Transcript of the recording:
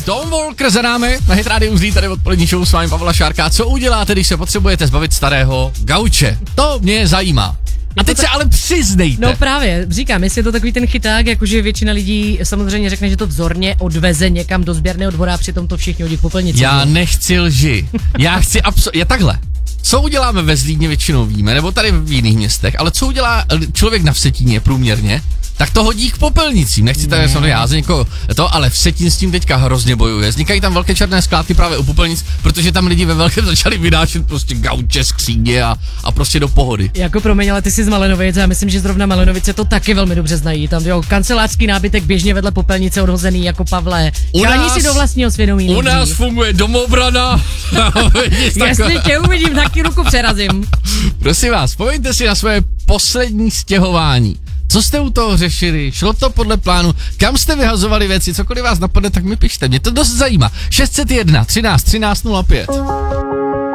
Tom Walker za námi, na Hit Radio Uzlí, tady odpolední show s vámi Pavla Šárka. Co uděláte, když se potřebujete zbavit starého gauče? To mě zajímá. A teď se ale přiznejte. No právě, říkám, jestli je to takový ten chyták, jakože většina lidí samozřejmě řekne, že to vzorně odveze někam do sběrného dvora a přitom to všichni hodí k popelnici. Já nechci lži. Já chci je takhle. Co uděláme ve Zlíně, většinou víme, nebo tady v jiných městech, ale co udělá člověk na Vsetíně průměrně, tak to hodí k popelnicím. Nechci tady samozřejmě házet někoho to, ale Vsetín s tím teďka hrozně bojuje. Vznikají tam velké černé skládky právě u popelnic, protože tam lidi ve velkém začali vynášet prostě gauče, skříně a prostě do pohody. Jako promiň, ale ty jsi z Malenovic a já myslím, že zrovna Malenovice to taky velmi dobře znají. Tam jo, kancelářský nábytek běžně vedle popelnice odhozený jako Pavle. Šáhni si do vlastního svědomí. U nás funguje domobrana. Jestli tě uvidím, taky ruku přerazím. Prosím vás, vzpomeňte si na své poslední stěhování. Co jste u toho řešili? Šlo to podle plánu? Kam jste vyhazovali věci? Cokoliv vás napadne, tak mi pište. Mě to dost zajímá. 601 13 13 05.